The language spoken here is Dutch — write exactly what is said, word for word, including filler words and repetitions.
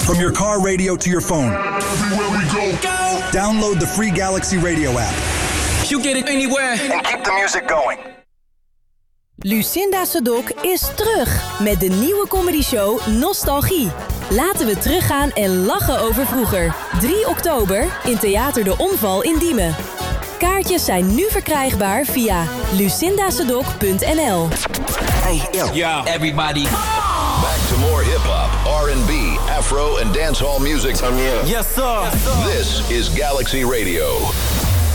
From your car radio to your phone. Everywhere we go. Go! Download the free Galaxy Radio app. You get it anywhere. And keep the music going. Lucinda Sadok is terug met de nieuwe comedyshow Nostalgie. Laten we teruggaan en lachen over vroeger. drie oktober in Theater de Omval in Diemen. Kaartjes zijn nu verkrijgbaar via lucinda sadok punt n l. Hey, yo, yo, everybody. Back to more hip-hop, R and B, Afro, and dancehall music. Yes, sir. Yes, sir. This is Galaxy Radio.